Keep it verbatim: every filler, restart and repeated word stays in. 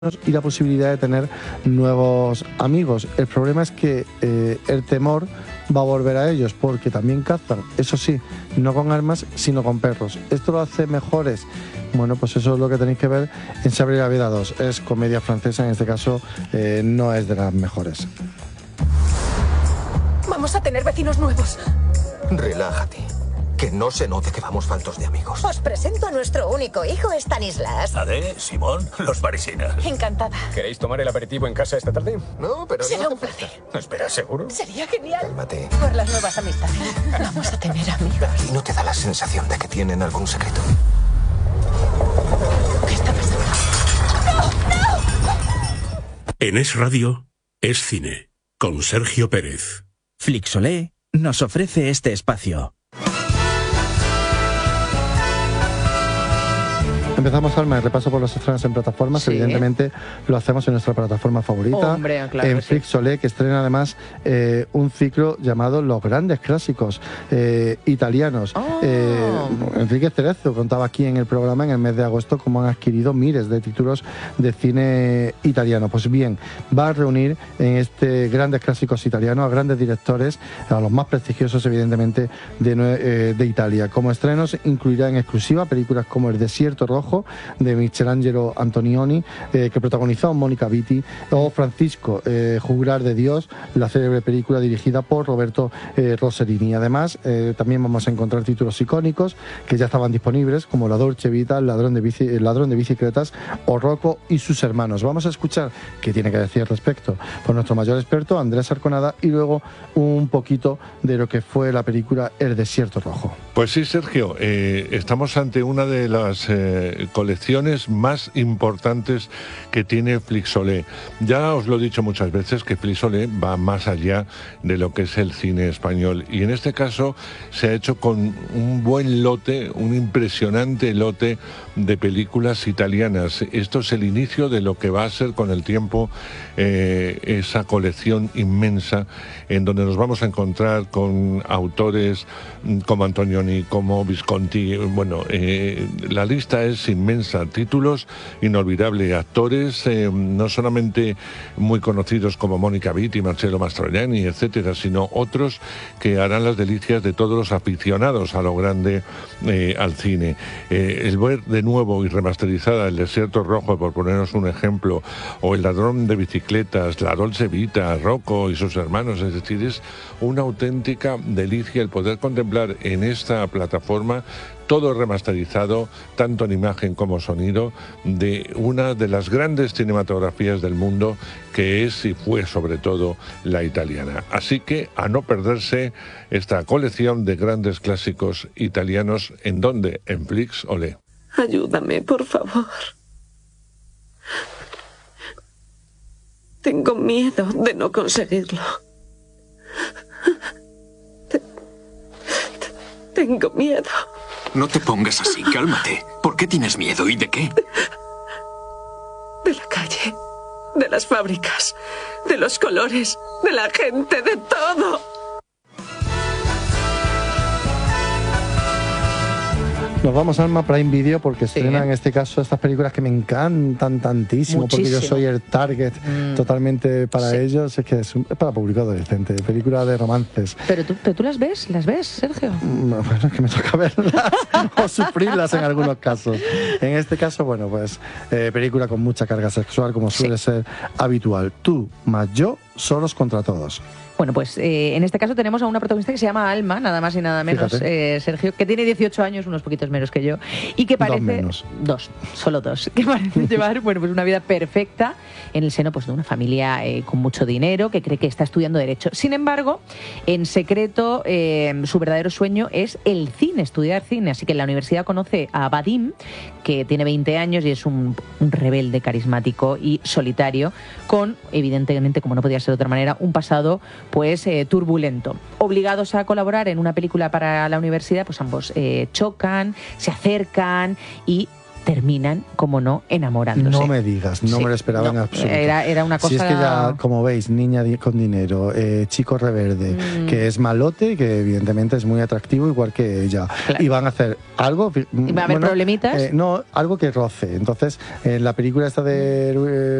y la posibilidad de tener nuevos amigos. El problema es que eh, el temor va a volver a ellos, porque también cazan, eso sí, no con armas, sino con perros. ¿Esto lo hace mejores? Bueno, pues eso es lo que tenéis que ver en Se abrirá la vida dos. Es comedia francesa, en este caso eh, no es de las mejores. Vamos a tener vecinos nuevos. Relájate. Que no se note que vamos faltos de amigos. Os presento a nuestro único hijo, Stanislas. Ade, Simón, los parisinas. Encantada. ¿Queréis tomar el aperitivo en casa esta tarde? No, pero Será no un placer. Espera, ¿seguro? Sería genial. Cálmate. Por las nuevas amistades. Vamos a tener amigos. ¿Y no te da la sensación de que tienen algún secreto? ¿Qué está pasando? En Es Radio, Es Cine, con Sergio Pérez. Flixolé nos ofrece este espacio. Empezamos, Alma, el repaso por los estrenos en plataformas. Sí. Evidentemente lo hacemos en nuestra plataforma favorita. Hombre, claro en que Flixolé, sí. Que estrena además eh, un ciclo llamado Los Grandes Clásicos eh, Italianos. Oh. Eh, Enrique Cerezo contaba aquí en el programa en el mes de agosto cómo han adquirido miles de títulos de cine italiano. Pues bien, va a reunir en este Grandes Clásicos Italianos a grandes directores, a los más prestigiosos evidentemente de, eh, de Italia. Como estrenos incluirá en exclusiva películas como El Desierto Rojo de Michelangelo Antonioni, eh, que protagonizó Mónica Vitti, o Francisco, eh, Juglar de Dios, la célebre película dirigida por Roberto eh, Rossellini. Además, eh, también vamos a encontrar títulos icónicos que ya estaban disponibles, como La Dolce Vita, El ladrón de, bici, el ladrón de bicicletas o Rocco y sus hermanos. Vamos a escuchar qué tiene que decir al respecto por nuestro mayor experto, Andrés Arconada, y luego un poquito de lo que fue la película El Desierto Rojo. Pues sí, Sergio, eh, estamos ante una de las eh, colecciones más importantes que tiene Flixolé. Ya os lo he dicho muchas veces que Flixolé va más allá de lo que es el cine español, y en este caso se ha hecho con un buen lote, un impresionante lote de películas italianas. Esto es el inicio de lo que va a ser con el tiempo eh, esa colección inmensa en donde nos vamos a encontrar con autores como Antonioni, como Visconti. Bueno, eh, la lista es inmensa, títulos inolvidables, actores eh, no solamente muy conocidos como Mónica Vitti, Marcello Mastroianni, etcétera, sino otros que harán las delicias de todos los aficionados a lo grande eh, al cine. Eh, el ver de nuevo y remasterizada El Desierto Rojo, por ponernos un ejemplo, o El Ladrón de Bicicletas, La Dolce Vita, Rocco y sus hermanos, es decir, es una auténtica delicia el poder contemplar en esta plataforma todo remasterizado, tanto en imagen como sonido, de una de las grandes cinematografías del mundo, que es y fue sobre todo la italiana. Así que a no perderse esta colección de grandes clásicos italianos. ¿En dónde? En Flixolé. Ayúdame, por favor. Tengo miedo de no conseguirlo. Tengo miedo. No te pongas así, cálmate. ¿Por qué tienes miedo y de qué? De la calle, de las fábricas, de los colores, de la gente, de todo. Nos vamos a Alma Prime Video porque Sí. estrena en este caso estas películas que me encantan tantísimo. Muchísimo. Porque yo soy el target Mm. totalmente para Sí. ellos. Es que es, un- es para público adolescente, película de romances. Pero tú, pero tú las ves, las ves, Sergio. Mm, Bueno, es que me toca verlas o sufrirlas en algunos casos. En este caso, bueno, pues eh, película con mucha carga sexual, como suele Sí. ser habitual. Tú más yo, solos contra todos. Bueno, pues eh, en este caso tenemos a una protagonista que se llama Alma, nada más y nada menos, Fíjate. eh, Sergio, que tiene dieciocho años, unos poquitos menos que yo, y que Dos parece... menos. Dos, solo dos. Que parece llevar, bueno, pues una vida perfecta en el seno pues, de una familia eh, con mucho dinero, que cree que está estudiando Derecho. Sin embargo, en secreto, eh, su verdadero sueño es el cine, estudiar cine. Así que en la universidad conoce a Vadim, que tiene veinte años y es un, un rebelde carismático y solitario, con, evidentemente, como no podía ser de otra manera, un pasado pues eh, turbulento. Obligados a colaborar en una película para la universidad, pues ambos eh, chocan, se acercan y terminan, como no, enamorándose. No me digas, no Sí, me lo esperaba no, en absoluto. Era, era una cosa... Si es que ya, como veis, niña di- con dinero, eh, chico reverde, Mm. que es malote y que evidentemente es muy atractivo, igual que ella. Claro. Y van a hacer algo... ¿Y va a haber problemitas? eh, no, algo que roce. Entonces, en la película esta de... eh,